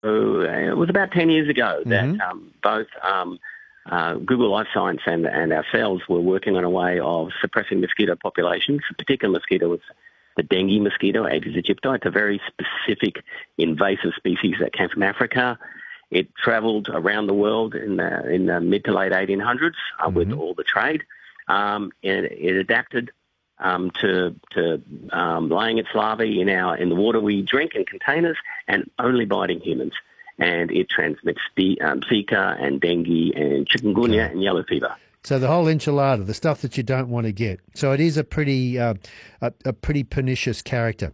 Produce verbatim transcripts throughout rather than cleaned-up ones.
uh, it was about ten years ago that Mm-hmm. um, both um, uh, Google Life Science and, and ourselves were working on a way of suppressing mosquito populations. A particular mosquito was the dengue mosquito, Aedes aegypti. It's a very specific invasive species that came from Africa. It travelled around the world in the, in the mid to late eighteen hundreds uh, Mm-hmm. with all the trade. Um, and it adapted um, to, to um, laying its larvae in our in the water we drink in containers and only biting humans. And it transmits the um, Zika and dengue and chikungunya Okay. and yellow fever. So the whole enchilada, the stuff that you don't want to get. So it is a pretty uh, a, a pretty pernicious character.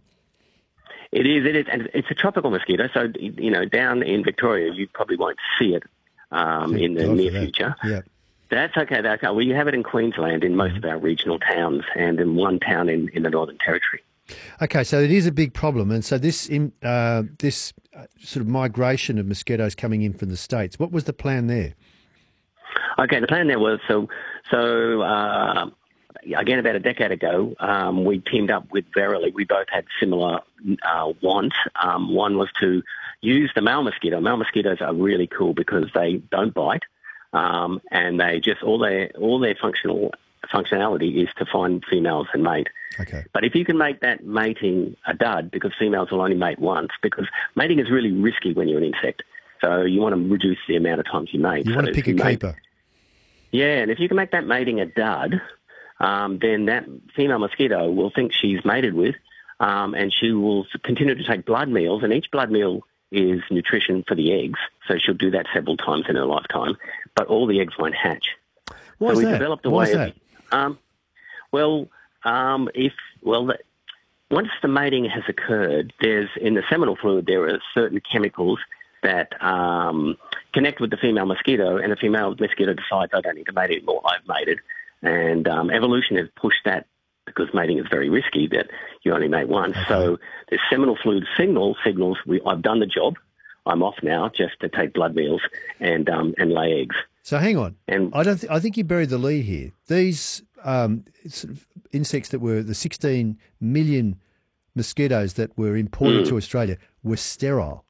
It is, it is, and it's a tropical mosquito. So you know, down in Victoria, you probably won't see it um, Thank in the God near for that. future. Yeah. That's okay. That's okay. We have it in Queensland in most Mm-hmm. of our regional towns and in one town in, in the Northern Territory. Okay, so it is a big problem, and so this in, uh, this uh, sort of migration of mosquitoes coming in from the States. What was the plan there? Okay, the plan there was so so uh, again about a decade ago, um, we teamed up with Verily. We both had similar uh, wants. Um, one was to use the male mosquito. Male mosquitoes are really cool because they don't bite, um, and they just all their all their functional functionality is to find females and mate. Okay. But if you can make that mating a dud, because females will only mate once, because mating is really risky when you're an insect. So you want to reduce the amount of times you mate. You so want to if pick a you mate- keeper. Yeah, and if you can make that mating a dud, um, then that female mosquito will think she's mated with, um, and she will continue to take blood meals, and each blood meal is nutrition for the eggs. So she'll do that several times in her lifetime, but all the eggs won't hatch. Why so is we that? developed a Why way is of, that? Um, well, um, if well, the, once the mating has occurred, there's in the seminal fluid there are certain chemicals that um, connect with the female mosquito, and the female mosquito decides I don't need to mate anymore. I've mated, and um, evolution has pushed that because mating is very risky. That you only mate once. Okay. So the seminal fluid signal signals we, I've done the job. I'm off now just to take blood meals and um, and lay eggs. So hang on. And I don't. Th- I think you buried the lead here. These um, sort of insects that were the sixteen million mosquitoes that were imported Mm. to Australia were sterile.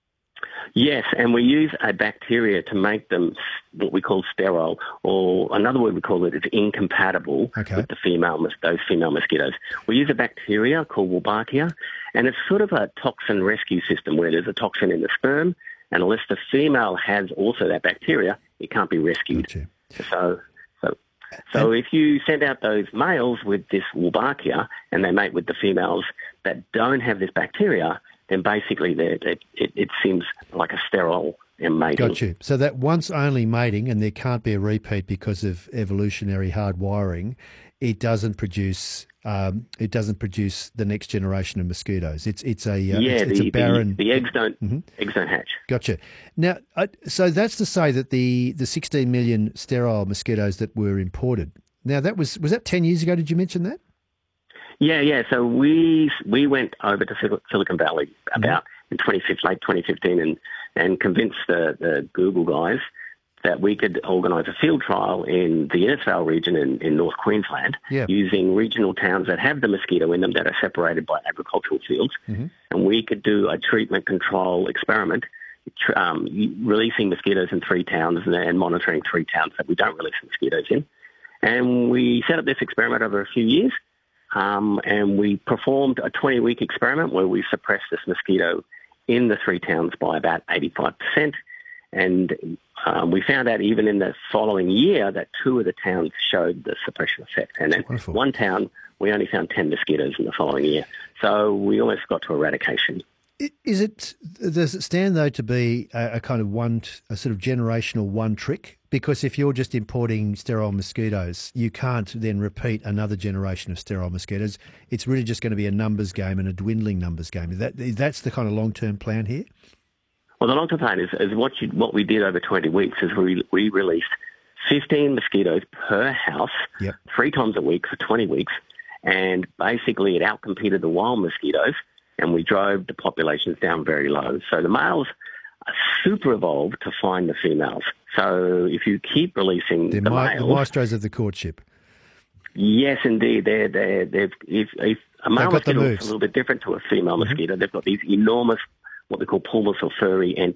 Yes, and we use a bacteria to make them what we call sterile, or another word we call it is incompatible Okay. with the female mos- those female mosquitoes. We use a bacteria called Wolbachia, and it's sort of a toxin rescue system where there's a toxin in the sperm, and unless the female has also that bacteria, it can't be rescued. Gotcha. So, so, so if you send out those males with this Wolbachia and they mate with the females that don't have this bacteria, then basically they're, they're, it, it seems like a sterile mating. Got you. So that once only mating, and there can't be a repeat because of evolutionary hardwiring. It doesn't produce. Um, it doesn't produce the next generation of mosquitoes. It's it's a uh, Yeah, it's, it's the, a barren. the, the eggs don't Mhm. eggs don't hatch. Gotcha. Now, I, so that's to say that the the sixteen million sterile mosquitoes that were imported. Now that was was that ten years ago? Did you mention that? Yeah, yeah. So we we went over to Sil- Silicon Valley about in twenty fifteen, late twenty fifteen, and and convinced the, the Google guys that we could organise a field trial in the Innisfail region in, in North Queensland Yeah. using regional towns that have the mosquito in them that are separated by agricultural fields, Mm-hmm. and we could do a treatment control experiment. tr- Um, releasing mosquitoes in three towns and, and monitoring three towns that we don't release mosquitoes in. And we set up this experiment over a few years. Um, and we performed a twenty-week experiment where we suppressed this mosquito in the three towns by about eighty-five percent. And um, we found out even in the following year that two of the towns showed the suppression effect. And then Wonderful. one town, we only found ten mosquitoes in the following year. So we almost got to eradication. I- Is it does it stand though to be a, a kind of one a sort of generational one trick? Because if you're just importing sterile mosquitoes, you can't then repeat another generation of sterile mosquitoes. It's really just going to be a numbers game and a dwindling numbers game. Is that that's the kind of long term plan here? Well, the long-term plan is, is what, you, what we did over twenty weeks is we, we released fifteen mosquitoes per house Yep. three times a week for twenty weeks, and basically it outcompeted the wild mosquitoes, and we drove the populations down very low. So the males are super evolved to find the females. So if you keep releasing They're the mi- the males... maestros of the courtship. Yes, indeed. They're, they're, they've, if, if a male got the mosquito is moves. a little bit different to a female Mm-hmm. mosquito. They've got these enormous, what we call pulmous or furry ent-